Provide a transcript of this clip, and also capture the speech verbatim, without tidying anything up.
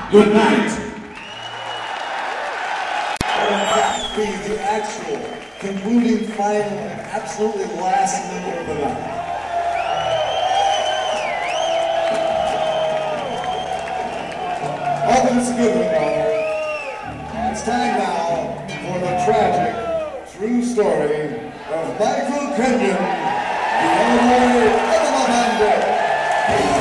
Good night. That be the actual concluding final and absolutely last number of the night. Oh, but it's a good one, though. It's time now for the tragic, true story of Michael Kenyon, the owner of the Band.